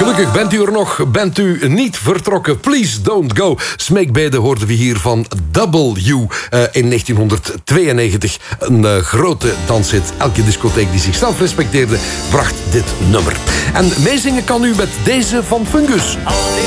Gelukkig bent u er nog, bent u niet vertrokken. Please don't go. Smeekbeden hoorden we hier van W in 1992. Een grote danshit. Elke discotheek die zichzelf respecteerde bracht dit nummer. En meezingen kan u met deze van Fungus.